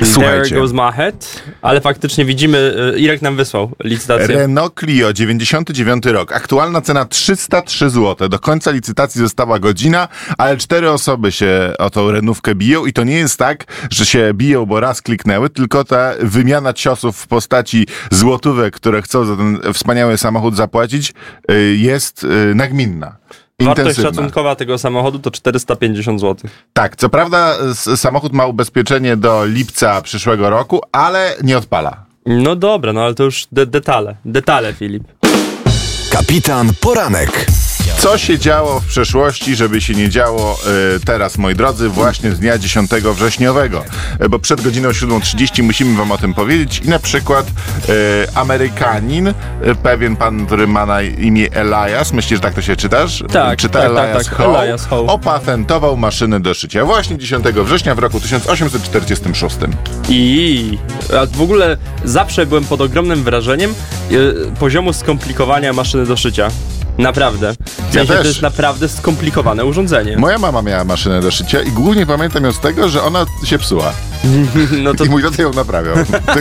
There Goes My Head, ale faktycznie widzimy, Irek nam wysłał licytację. Renault Clio, 99 rok. Aktualna cena 303 zł. Do końca licytacji została godzina, ale 4 osoby się o tą renówkę biją i to nie jest tak, że się biją, bo raz kliknęły, tylko ta wymiana ciosów w postaci złotówek, które chcą za ten wspaniały samochód zapłacić, jest nagminna. Wartość szacunkowa tego samochodu to 450 zł. Tak, co prawda samochód ma ubezpieczenie do lipca przyszłego roku, ale nie odpala. No dobra, no ale to już detale, Filip. Kapitan Poranek. Co się działo w przeszłości, żeby się nie działo teraz, moi drodzy, właśnie z dnia 10 wrześniowego. Bo przed godziną 7:30 musimy wam o tym powiedzieć. I na przykład Amerykanin, pewien pan, który ma na imię Elias, myślisz, że tak to się czytasz? Tak, Czyta tak, Elias tak, Howe, Elias Howe. opatentował maszynę do szycia właśnie 10 września w roku 1846. A w ogóle zawsze byłem pod ogromnym wrażeniem poziomu skomplikowania maszyny do szycia. Naprawdę. W sensie, to jest naprawdę skomplikowane urządzenie. Moja mama miała maszynę do szycia i głównie pamiętam ją z tego, że ona się psuła. No to... I mój tata ją naprawiał.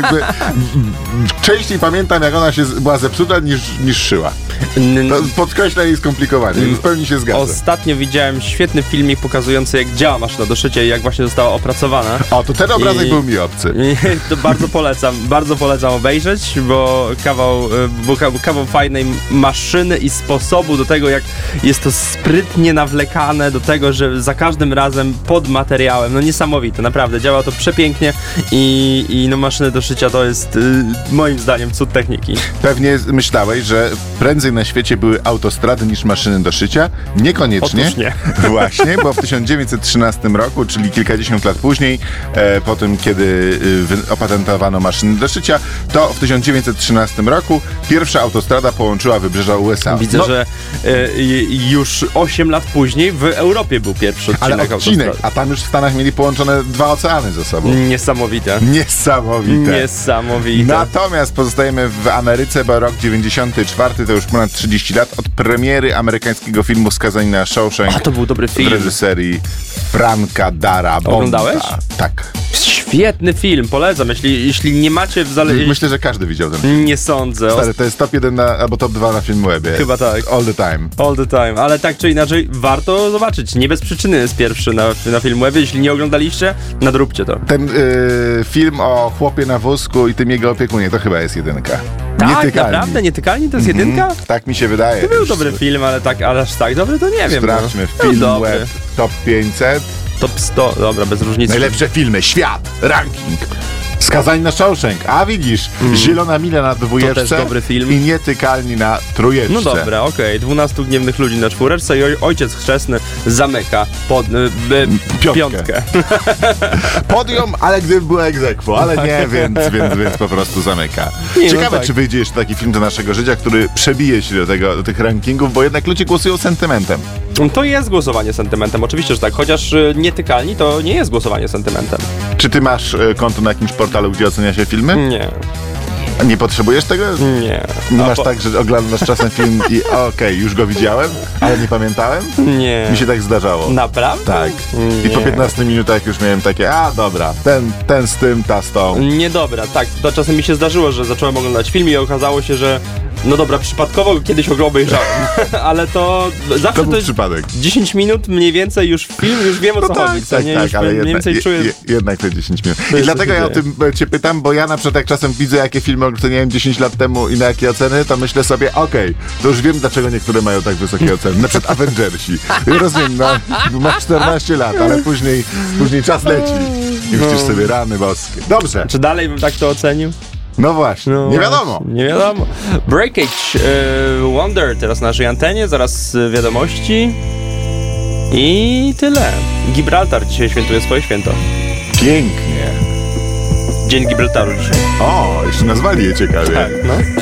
Częściej pamiętam, jak ona była zepsuta, niż szyła. To podkreśla jej skomplikowanie. W pełni się zgadza. Ostatnio widziałem świetny filmik pokazujący, jak działa maszyna do szycia i jak właśnie została opracowana. O, to ten obrazek był mi obcy. To bardzo polecam obejrzeć, bo kawał fajnej maszyny i sposobu do tego, jak jest to sprytnie nawlekane do tego, że za każdym razem pod materiałem. No niesamowite, naprawdę. Działa to przepięknie i no maszyny do szycia to jest moim zdaniem cud techniki. Pewnie myślałeś, że prędzej na świecie były autostrady niż maszyny do szycia? Niekoniecznie. Otóż nie. Właśnie, bo w 1913 roku, czyli kilkadziesiąt lat później, po tym, kiedy opatentowano maszyny do szycia, to w 1913 roku pierwsza autostrada połączyła wybrzeża USA. Widzę, że już 8 lat później w Europie był pierwszy odcinek autostrady. A tam już w Stanach mieli połączone 2 oceany ze sobą. Niesamowite. Natomiast pozostajemy w Ameryce, bo rok 94 to już ponad 30 lat od premiery amerykańskiego filmu Skazani na Shawshank. A to był dobry film. W reżyserii Franka Darabonta. Oglądałeś? Tak. Świetny film, polecam. Jeśli nie macie Myślę, że każdy widział ten film. Nie sądzę. Stary, to jest top 1 albo top 2 na Filmwebie. Chyba tak. All the time. All the time. Ale tak czy inaczej warto zobaczyć. Nie bez przyczyny jest pierwszy na Filmwebie. Jeśli nie oglądaliście, nadróbcie to. Ten film o chłopie na wózku i tym jego opiekunie, to chyba jest 1. Tak, Nietykalni. naprawdę? Nietykalni to jest 1? Tak mi się wydaje. To był dobry film, ale aż tak dobry to nie wiem. Sprawdźmy. Filmweb Top 500. Top 100, dobra, bez różnicy. Najlepsze filmy, świat, ranking. Skazani na Shawshank. A widzisz, Zielona mila na 2 to też dobry film. I Nietykalni na 3. No dobra, okej. 12 gniewnych ludzi na 4 i ojciec chrzestny zamyka piątkę. Podjął, ale gdyby była ex aequo, ale nie, więc po prostu zamyka. Ciekawe, czy wyjdzie jeszcze taki film do naszego życia, który przebije się do tych rankingów, bo jednak ludzie głosują sentymentem. To jest głosowanie sentymentem, oczywiście, że tak. Chociaż Nietykalni to nie jest głosowanie sentymentem. Czy ty masz konto na jakimś portalu, gdzie ocenia się filmy? Nie. Nie potrzebujesz tego? Nie. Nie masz tak, że oglądasz czasem film i okej, już go widziałem, ale nie pamiętałem? Nie. Mi się tak zdarzało. Naprawdę? Tak. I po 15 minutach już miałem takie, dobra, ten z tym, ta z tą. Niedobra, tak. To czasem mi się zdarzyło, że zacząłem oglądać film i okazało się, że no dobra, przypadkowo kiedyś go obejrzałem, ale to zawsze to jest przypadek. 10 minut mniej więcej już film, już wiem o co chodzi. Tak, ale mniej więcej czuję... jednak te 10 minut. I dlatego ja o tym cię pytam, bo ja na przykład jak czasem widzę, jakie filmy oceniałem 10 lat temu i na jakie oceny, to myślę sobie, to już wiem, dlaczego niektóre mają tak wysokie oceny. Na przykład Avengersi. Rozumiem, masz 14 lat, ale później czas leci. I myślisz sobie, rany boskie. Dobrze. Czy dalej bym tak to ocenił? No właśnie, nie wiadomo. Nie wiadomo. Breakage Wonder teraz na naszej antenie, zaraz wiadomości i tyle. Gibraltar dzisiaj świętuje swoje święto. Pięknie. Dzień Gibraltaru dzisiaj. O, jeszcze nazwali je ciekawie. Tak, no.